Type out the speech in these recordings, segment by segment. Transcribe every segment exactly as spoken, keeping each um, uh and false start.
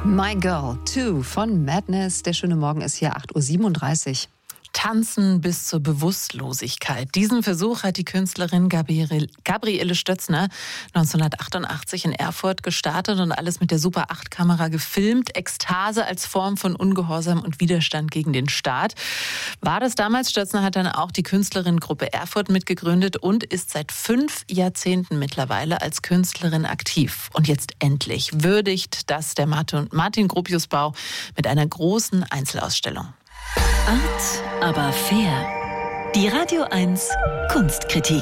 My Girl two von Madness. Der schöne Morgen ist hier acht Uhr siebenunddreißig. Tanzen bis zur Bewusstlosigkeit. Diesen Versuch hat die Künstlerin Gabriele, Gabriele Stötzner neunzehnhundertachtundachtzig in Erfurt gestartet und alles mit der Super acht Kamera gefilmt. Ekstase als Form von Ungehorsam und Widerstand gegen den Staat. War das damals? Stötzner hat dann auch die Künstlerinnengruppe Erfurt mitgegründet und ist seit fünf Jahrzehnten mittlerweile als Künstlerin aktiv. Und jetzt endlich würdigt das der Martin-Gropius-Bau mit einer großen Einzelausstellung. Art, aber fair. Die Radio eins Kunstkritik.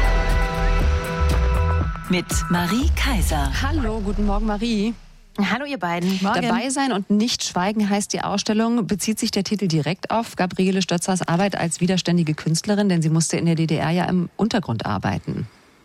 Mit Marie Kaiser. Hallo, guten Morgen Marie. Hallo ihr beiden. Morgen. Dabei sein und nicht schweigen heißt die Ausstellung. Bezieht sich der Titel direkt auf Gabriele Stötzers Arbeit als widerständige Künstlerin, denn sie musste in der D D R ja im Untergrund arbeiten.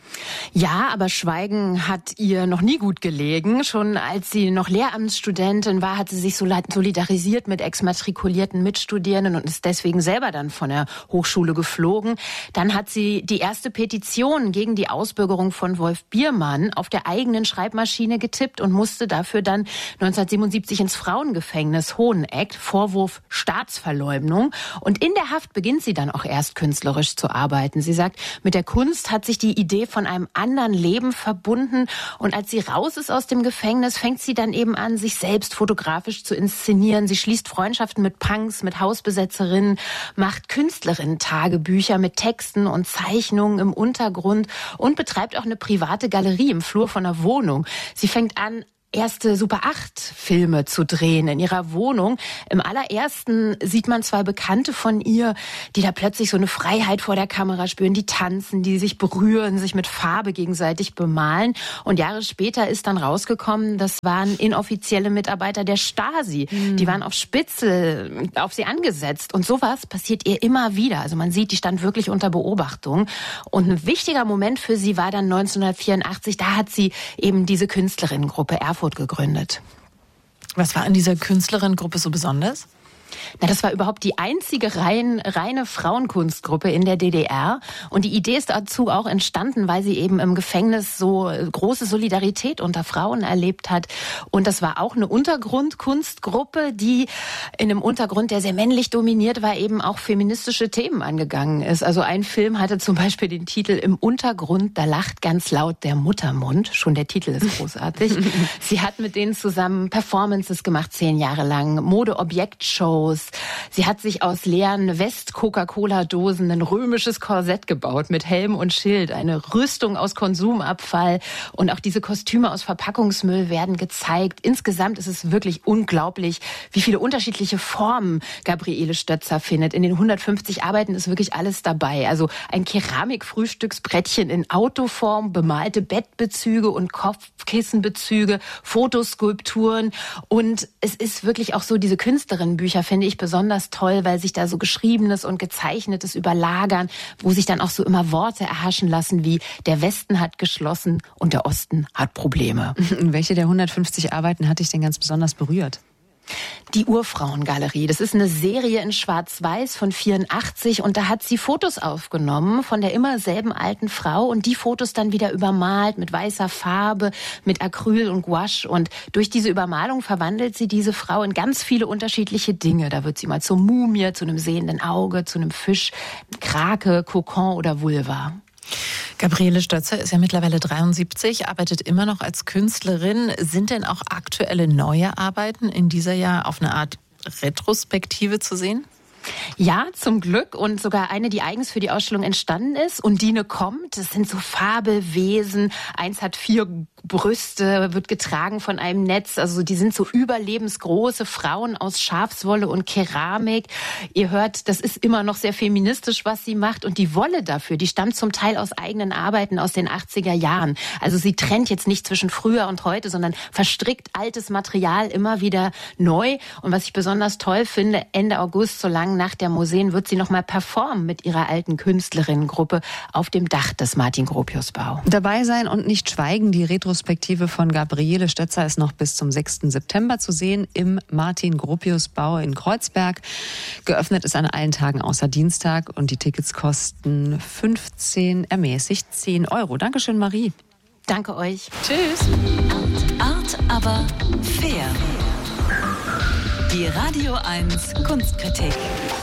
Ja, aber Schweigen hat ihr noch nie gut gelegen. Schon als sie noch Lehramtsstudentin war, hat sie sich solidarisiert mit exmatrikulierten Mitstudierenden und ist deswegen selber dann von der Hochschule geflogen. Dann hat sie die erste Petition gegen die Ausbürgerung von Wolf Biermann auf der eigenen Schreibmaschine getippt und musste dafür dann neunzehnhundertsiebenundsiebzig ins Frauengefängnis Hoheneck, Vorwurf Staatsverleumdung. Und in der Haft beginnt sie dann auch erst künstlerisch zu arbeiten. Sie sagt, mit der Kunst hat sich die Idee von einem anderen Leben verbunden. Und als sie raus ist aus dem Gefängnis, fängt sie dann eben an, sich selbst fotografisch zu inszenieren. Sie schließt Freundschaften mit Punks, mit Hausbesetzerinnen, macht Künstlerinnen-Tagebücher mit Texten und Zeichnungen im Untergrund und betreibt auch eine private Galerie im Flur von einer Wohnung. Sie fängt an, erste Super acht Filme zu drehen in ihrer Wohnung. Im allerersten sieht man zwei Bekannte von ihr, die da plötzlich so eine Freiheit vor der Kamera spüren, die tanzen, die sich berühren, sich mit Farbe gegenseitig bemalen. Und Jahre später ist dann rausgekommen, das waren inoffizielle Mitarbeiter der Stasi. Mhm. Die waren auf Spitze auf sie angesetzt. Und sowas passiert ihr immer wieder. Also man sieht, die stand wirklich unter Beobachtung. Und ein wichtiger Moment für sie war dann neunzehnhundertvierundachtzig. Da hat sie eben diese Künstlerinnengruppe Erfurt gegründet. Was war an dieser Künstlerinnengruppe so besonders? Na, das war überhaupt die einzige rein, reine Frauenkunstgruppe in der D D R. Und die Idee ist dazu auch entstanden, weil sie eben im Gefängnis so große Solidarität unter Frauen erlebt hat. Und das war auch eine Untergrundkunstgruppe, die in einem Untergrund, der sehr männlich dominiert war, eben auch feministische Themen angegangen ist. Also ein Film hatte zum Beispiel den Titel Im Untergrund, da lacht ganz laut der Muttermund. Schon der Titel ist großartig. Sie hat mit denen zusammen Performances gemacht, zehn Jahre lang, Mode-Objekt-Shows. Sie hat sich aus leeren West-Coca-Cola-Dosen ein römisches Korsett gebaut mit Helm und Schild, eine Rüstung aus Konsumabfall und auch diese Kostüme aus Verpackungsmüll werden gezeigt. Insgesamt ist es wirklich unglaublich, wie viele unterschiedliche Formen Gabriele Stötzer findet. In den hundertfünfzig Arbeiten ist wirklich alles dabei. Also ein Keramik-Frühstücksbrettchen in Autoform, bemalte Bettbezüge und Kopfkissenbezüge, Fotoskulpturen und es ist wirklich auch so, diese Künstlerinnenbücher finde ich besonders toll, weil sich da so Geschriebenes und Gezeichnetes überlagern, wo sich dann auch so immer Worte erhaschen lassen wie der Westen hat geschlossen und der Osten hat Probleme. Welche der hundertfünfzig Arbeiten hat dich denn ganz besonders berührt? Die Urfrauengalerie. Das ist eine Serie in Schwarz-Weiß von vierundachtzig und da hat sie Fotos aufgenommen von der immer selben alten Frau und die Fotos dann wieder übermalt mit weißer Farbe, mit Acryl und Gouache und durch diese Übermalung verwandelt sie diese Frau in ganz viele unterschiedliche Dinge. Da wird sie mal zur Mumie, zu einem sehenden Auge, zu einem Fisch, Krake, Kokon oder Vulva. Gabriele Stötzer ist ja mittlerweile dreiundsiebzig, arbeitet immer noch als Künstlerin. Sind denn auch aktuelle neue Arbeiten in dieser Jahr auf eine Art Retrospektive zu sehen? Ja, zum Glück und sogar eine, die eigens für die Ausstellung entstanden ist. Undine kommt, das sind so Fabelwesen. Eins hat vier Brüste, wird getragen von einem Netz. Also die sind so überlebensgroße Frauen aus Schafswolle und Keramik. Ihr hört, das ist immer noch sehr feministisch, was sie macht. Und die Wolle dafür, die stammt zum Teil aus eigenen Arbeiten aus den achtziger Jahren. Also sie trennt jetzt nicht zwischen früher und heute, sondern verstrickt altes Material immer wieder neu. Und was ich besonders toll finde, Ende August, so lang nach der Museen, wird sie noch mal performen mit ihrer alten Künstlerinnengruppe auf dem Dach des Martin-Gropius-Bau. Dabei sein und nicht schweigen. Die Retrospektive von Gabriele Stötzer ist noch bis zum sechsten September zu sehen im Martin-Gropius-Bau in Kreuzberg. Geöffnet ist an allen Tagen außer Dienstag und die Tickets kosten fünfzehn, ermäßigt zehn Euro. Dankeschön, Marie. Danke euch. Tschüss. Art, Art, aber fair. Die Radio eins Kunstkritik.